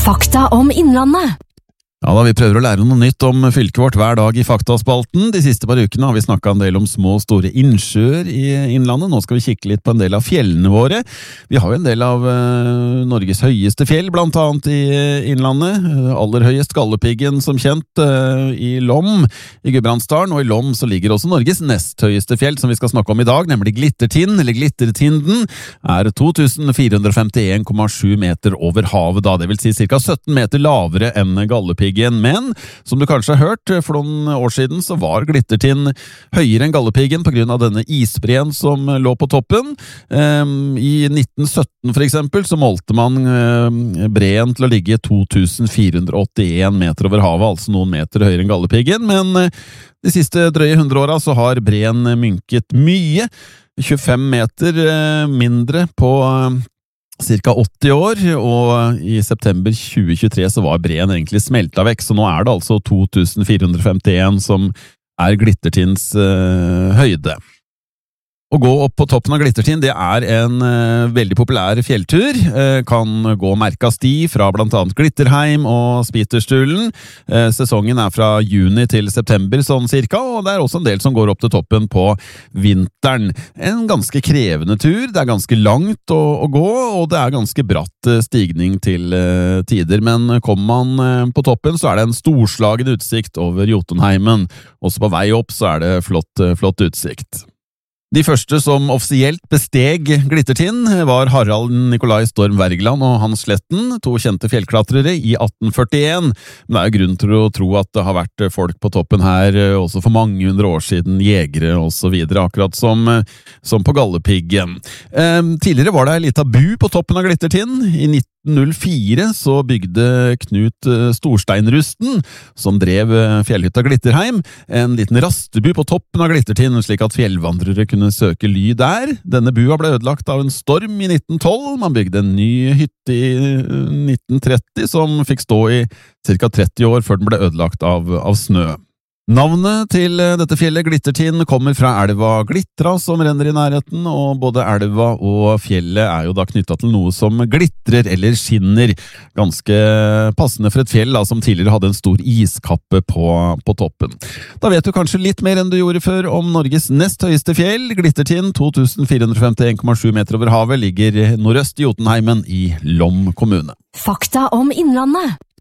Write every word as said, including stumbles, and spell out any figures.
Fakta om Innlandet. Ja da, vi prøver å lære noe nytt om fylket vårt hver dag i Faktaspalten. De siste par ukene har vi snakket en del om små og store innsjøer i Innlandet. Nå skal vi kikke litt på en del av fjellene våre. Vi har jo en del av uh, Norges høyeste fjell, blant annet i Innlandet. Uh, aller høyest Galdhøpiggen, som kjent, uh, i Lom i Gudbrandsdalen. Og i Lom så ligger også Norges nest høyeste fjell, som vi skal snakke om i dag, nemlig Glittertind, eller Glittertinden, er to tusen fire hundre femtien komma sju meter over havet da. Det vil si ca. sytten meter lavere enn Galdhøpiggen. Men, som du kanskje har hørt, for noen år siden så var Glittertind høyere enn Galdhøpiggen på grunn av denne isbreen som lå på toppen. I nitten sytten for eksempel så målte man breen til å ligge to tusen fire hundre åttien meter over havet, altså noen meter høyere enn Galdhøpiggen, men de siste drøye hundre åra så har breen mynket mye, tjuefem meter mindre på cirka åtti år, og i september tjue tjuetre så var breen egentlig smelta vekk, så nå er det altså to tusen fire hundre femtien som er Glittertinds uh, høyde. Å gå opp på toppen av Glittertind, det er en uh, veldig populær fjelltur. Uh, kan gå merka sti fra blant annet Glitterheim og Spiterstulen. Uh, sesongen er fra juni til september, sånn cirka, og det er også en del som går opp til toppen på vinteren. En ganske krevende tur, det er ganske langt å, å gå, og det er ganske bratt uh, stigning til uh, tider. Men kommer man uh, på toppen, så er det en storslagen utsikt over Jotunheimen. Også på vei opp så er det flott, uh, flott utsikt. De første som offisielt besteg Glittertind var Harald Nikolai Storm Wergeland og Hans Sletten, to kjente fjellklatrere i atten førtien. Men det er jo grunn til å tro at det har vært folk på toppen her også for mange hundre år siden, jegere og så videre, akkurat som, som på Galdhøpiggen. Eh, tidligere var det en liten bu på toppen av Glittertind. I nitten null fire så bygde Knut Storsteinrusten, som drev fjellhytta Glitterheim, en liten rastebu på toppen av Glittertind, slik at fjellvandrere kunne søke ly der. Denne bua ble ødelagt av en storm i nitten tolv. Man bygde en ny hytte i nitten tretti, som fikk stå i ca. tretti år før den ble ødelagt av, av snø. Navnet til dette fjellet Glittertind kommer fra elva Glittra som renner i nærheten, og både elva og fjellet er jo da knyttet til noe som glitrer eller skinner. Ganske passende for et fjell da, som tidligere hadde en stor iskappe på, på toppen. Da vet du kanskje litt mer enn du gjorde før om Norges nest høyeste fjell. Glittertind, to tusen fire hundre femtien komma sju meter over havet, ligger nordøst i Jotunheimen i Lom kommune. Fakta om Innlandet.